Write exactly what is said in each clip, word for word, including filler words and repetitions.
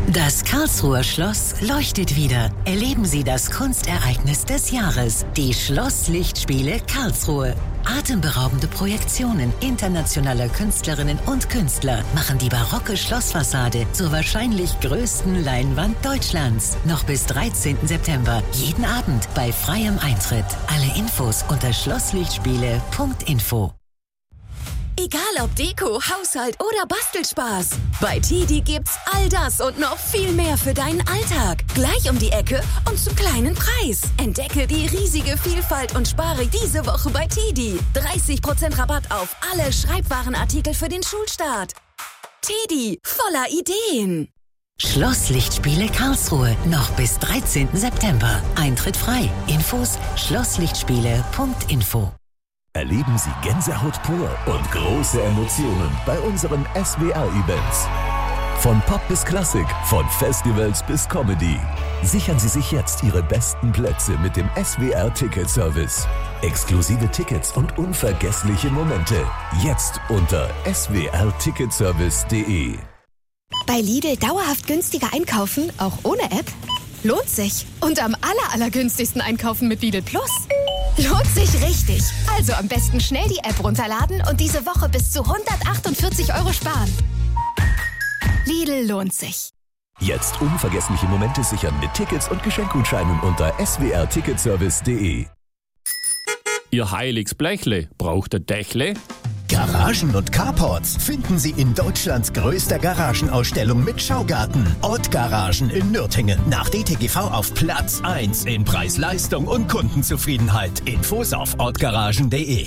Das Karlsruher Schloss leuchtet wieder. Erleben Sie das Kunstereignis des Jahres, die Schlosslichtspiele Karlsruhe. Atemberaubende Projektionen internationaler Künstlerinnen und Künstler machen die barocke Schlossfassade zur wahrscheinlich größten Leinwand Deutschlands. Noch bis dreizehnten September, jeden Abend bei freiem Eintritt. Alle Infos unter schlosslichtspiele punkt info. Egal ob Deko, Haushalt oder Bastelspaß. Bei Tidi gibt's all das und noch viel mehr für deinen Alltag. Gleich um die Ecke und zum kleinen Preis. Entdecke die riesige Vielfalt und spare diese Woche bei Tidi. dreißig Prozent Rabatt auf alle Schreibwarenartikel für den Schulstart. Tidi, voller Ideen. Schlosslichtspiele Karlsruhe, noch bis dreizehnten September. Eintritt frei. Infos schlosslichtspiele punkt info. Erleben Sie Gänsehaut pur und große Emotionen bei unseren S W R-Events. Von Pop bis Klassik, von Festivals bis Comedy. Sichern Sie sich jetzt Ihre besten Plätze mit dem S W R-Ticket-Service. Exklusive Tickets und unvergessliche Momente. Jetzt unter s w r ticketservice punkt de. Bei Lidl dauerhaft günstiger einkaufen, auch ohne App? Lohnt sich. Und am aller, allergünstigsten einkaufen mit Lidl Plus? Lohnt sich richtig. Also am besten schnell die App runterladen und diese Woche bis zu hundertachtundvierzig Euro sparen. Lidl lohnt sich. Jetzt unvergessliche Momente sichern mit Tickets und Geschenkgutscheinen unter s w r ticketservice punkt de. Ihr heiliges Blechle, braucht ihr Dächle? Garagen und Carports finden Sie in Deutschlands größter Garagenausstellung mit Schaugarten. Ott Garagen in Nürtingen. Nach D T G V auf Platz eins in Preis-Leistung und Kundenzufriedenheit. Infos auf ottgaragen punkt de.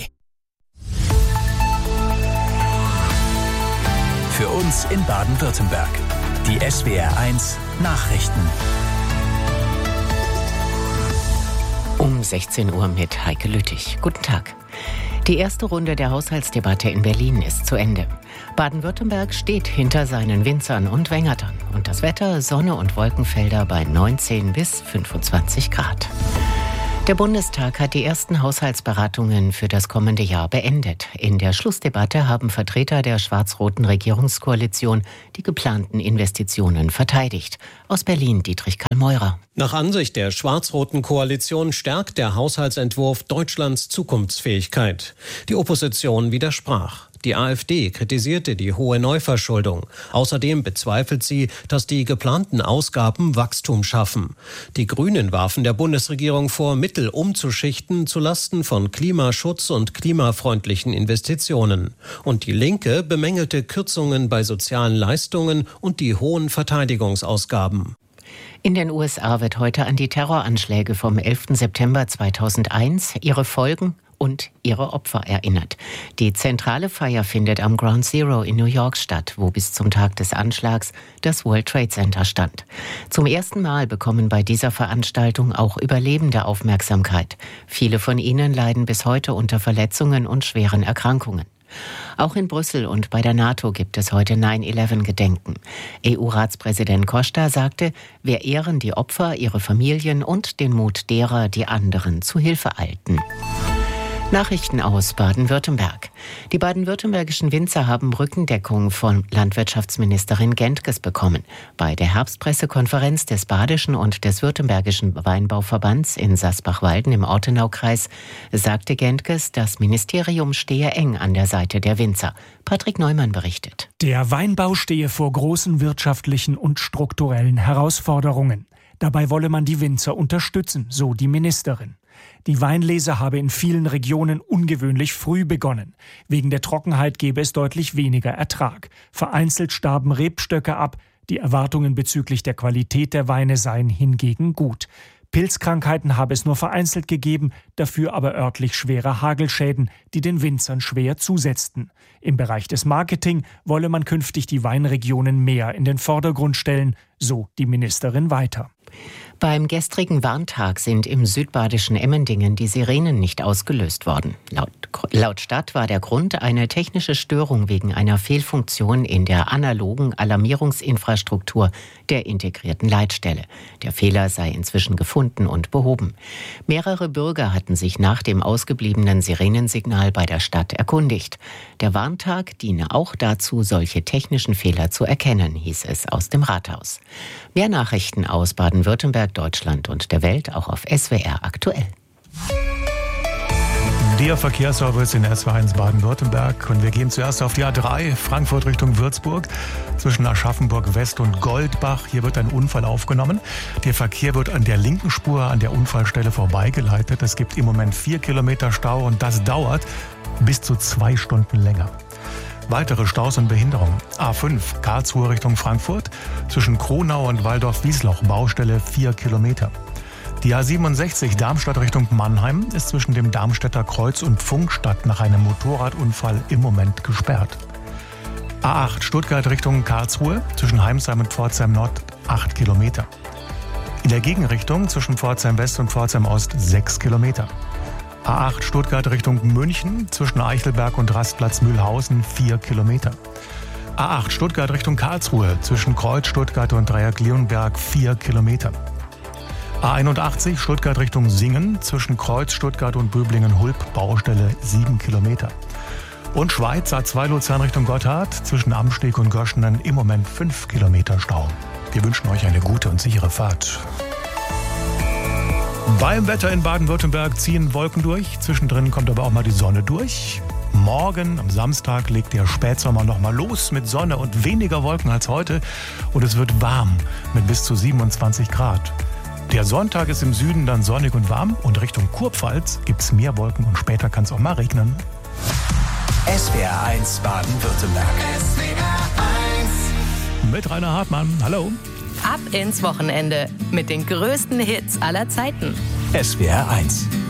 Für uns in Baden-Württemberg. Die S W R eins Nachrichten. Um sechzehn Uhr mit Heike Lüttich. Guten Tag. Die erste Runde der Haushaltsdebatte in Berlin ist zu Ende. Baden-Württemberg steht hinter seinen Winzern und Wengertern. Und das Wetter, Sonne und Wolkenfelder bei neunzehn bis fünfundzwanzig Grad. Der Bundestag hat die ersten Haushaltsberatungen für das kommende Jahr beendet. In der Schlussdebatte haben Vertreter der schwarz-roten Regierungskoalition die geplanten Investitionen verteidigt. Aus Berlin Dietrich Karl-Meurer. Nach Ansicht der schwarz-roten Koalition stärkt der Haushaltsentwurf Deutschlands Zukunftsfähigkeit. Die Opposition widersprach. Die AfD kritisierte die hohe Neuverschuldung. Außerdem bezweifelt sie, dass die geplanten Ausgaben Wachstum schaffen. Die Grünen warfen der Bundesregierung vor, Mittel umzuschichten zulasten von Klimaschutz und klimafreundlichen Investitionen. Und die Linke bemängelte Kürzungen bei sozialen Leistungen und die hohen Verteidigungsausgaben. In den U S A wird heute an die Terroranschläge vom elften September zweitausendeins, ihre Folgen und ihre Opfer erinnert. Die zentrale Feier findet am Ground Zero in New York statt, wo bis zum Tag des Anschlags das World Trade Center stand. Zum ersten Mal bekommen bei dieser Veranstaltung auch Überlebende Aufmerksamkeit. Viele von ihnen leiden bis heute unter Verletzungen und schweren Erkrankungen. Auch in Brüssel und bei der NATO gibt es heute neun elf Gedenken. E U-Ratspräsident Costa sagte, wir ehren die Opfer, ihre Familien und den Mut derer, die anderen zu Hilfe eilten. Nachrichten aus Baden-Württemberg. Die baden-württembergischen Winzer haben Rückendeckung von Landwirtschaftsministerin Gentges bekommen. Bei der Herbstpressekonferenz des Badischen und des Württembergischen Weinbauverbands in Sasbach-Walden im Ortenaukreis sagte Gentges, das Ministerium stehe eng an der Seite der Winzer. Patrick Neumann berichtet. Der Weinbau stehe vor großen wirtschaftlichen und strukturellen Herausforderungen. Dabei wolle man die Winzer unterstützen, so die Ministerin. Die Weinlese habe in vielen Regionen ungewöhnlich früh begonnen. Wegen der Trockenheit gebe es deutlich weniger Ertrag. Vereinzelt starben Rebstöcke ab. Die Erwartungen bezüglich der Qualität der Weine seien hingegen gut. Pilzkrankheiten habe es nur vereinzelt gegeben, dafür aber örtlich schwere Hagelschäden, die den Winzern schwer zusetzten. Im Bereich des Marketing wolle man künftig die Weinregionen mehr in den Vordergrund stellen, so die Ministerin weiter. Beim gestrigen Warntag sind im südbadischen Emmendingen die Sirenen nicht ausgelöst worden. Laut, laut Stadt war der Grund eine technische Störung wegen einer Fehlfunktion in der analogen Alarmierungsinfrastruktur der integrierten Leitstelle. Der Fehler sei inzwischen gefunden und behoben. Mehrere Bürger hatten sich nach dem ausgebliebenen Sirenensignal bei der Stadt erkundigt. Der Warntag diene auch dazu, solche technischen Fehler zu erkennen, hieß es aus dem Rathaus. Mehr Nachrichten aus Baden-Württemberg, Deutschland und der Welt auch auf S W R aktuell. Der Verkehrsservice in S W R eins Baden-Württemberg. Und wir gehen zuerst auf die A drei, Frankfurt Richtung Würzburg, zwischen Aschaffenburg West und Goldbach. Hier wird ein Unfall aufgenommen. Der Verkehr wird an der linken Spur an der Unfallstelle vorbeigeleitet. Es gibt im Moment vier Kilometer Stau und das dauert bis zu zwei Stunden länger. Weitere Staus und Behinderungen. A fünf, Karlsruhe Richtung Frankfurt, zwischen Kronau und Waldorf-Wiesloch, Baustelle vier Kilometer. Die A siebenundsechzig, Darmstadt Richtung Mannheim, ist zwischen dem Darmstädter Kreuz und Funkstadt nach einem Motorradunfall im Moment gesperrt. A acht, Stuttgart Richtung Karlsruhe, zwischen Heimsheim und Pforzheim Nord, acht Kilometer. In der Gegenrichtung zwischen Pforzheim West und Pforzheim Ost, sechs Kilometer. A acht Stuttgart Richtung München, zwischen Eichelberg und Rastplatz Mühlhausen, vier Kilometer. A acht Stuttgart Richtung Karlsruhe, zwischen Kreuz Stuttgart und Dreieck Leonberg, vier Kilometer. A einundachtzig Stuttgart Richtung Singen, zwischen Kreuz Stuttgart und Böblingen-Hulp, Baustelle sieben Kilometer. Und Schweiz A zwei Luzern Richtung Gotthard, zwischen Amsteg und Göschenen im Moment fünf Kilometer Stau. Wir wünschen euch eine gute und sichere Fahrt. Beim Wetter in Baden-Württemberg ziehen Wolken durch, zwischendrin kommt aber auch mal die Sonne durch. Morgen, am Samstag, legt der Spätsommer noch mal los mit Sonne und weniger Wolken als heute. Und es wird warm mit bis zu siebenundzwanzig Grad. Der Sonntag ist im Süden dann sonnig und warm und Richtung Kurpfalz gibt es mehr Wolken und später kann es auch mal regnen. S W R eins Baden-Württemberg. S W R eins. Mit Rainer Hartmann. Hallo. Ab ins Wochenende mit den größten Hits aller Zeiten. S W R eins.